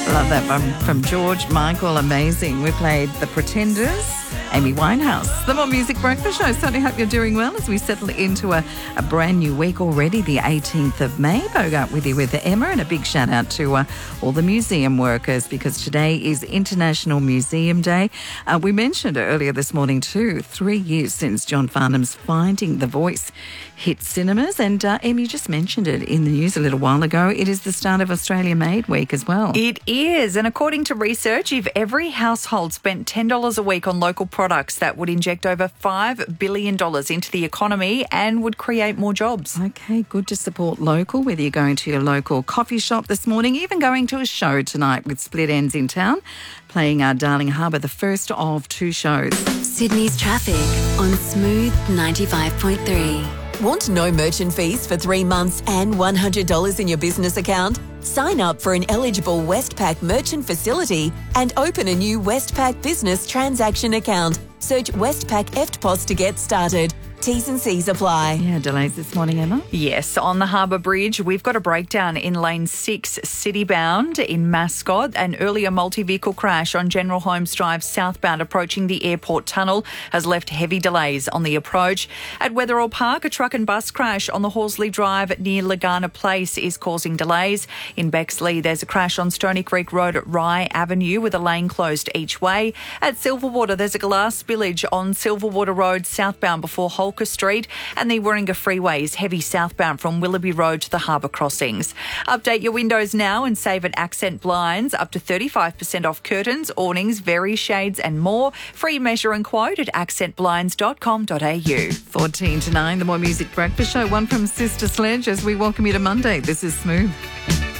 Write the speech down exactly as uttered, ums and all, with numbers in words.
Love that one from George Michael. Amazing. We played The Pretenders, Amy Winehouse. The More Music Breakfast Show. Certainly hope you're doing well as we settle into a, a brand new week already, the eighteenth of May. Bogart with you with Emma, and a big shout out to uh, all the museum workers because today is International Museum Day. Uh, we mentioned earlier this morning too, three years since John Farnham's Finding the Voice hit cinemas, and uh, Em, you just mentioned it in the news a little while ago. It is the start of Australia Made Week as well. It is, and according to research, if every household spent ten dollars a week on local products, that would inject over five billion dollars into the economy and would create more jobs. Okay, good to support local, whether you're going to your local coffee shop this morning, even going to a show tonight with Split Ends in town, playing our Darling Harbour, the first of two shows. Sydney's traffic on Smooth ninety-five point three. Want no merchant fees for three months and one hundred dollars in your business account? Sign up for an eligible Westpac merchant facility and open a new Westpac business transaction account. Search Westpac E F T P O S to get started. T's and C's apply. Yeah, delays this morning, Emma? Yes, on the Harbour Bridge, we've got a breakdown in lane six, city-bound in Mascot. An earlier multi-vehicle crash on General Holmes Drive southbound approaching the airport tunnel has left heavy delays on the approach. At Wetherall Park, a truck and bus crash on the Horsley Drive near Lagana Place is causing delays. In Bexley, there's a crash on Stony Creek Road at Rye Avenue with a lane closed each way. At Silverwater, there's a glass spillage on Silverwater Road southbound before Holker Street, and the Warringah Freeway is heavy southbound from Willoughby Road to the Harbour crossings. Update your windows now and save at Accent Blinds. Up to thirty-five percent off curtains, awnings, very shades and more. Free measure and quote at accent blinds dot com dot a u. fourteen to nine, the More Music Breakfast Show. One from Sister Sledge as we welcome you to Monday. This is Smooth.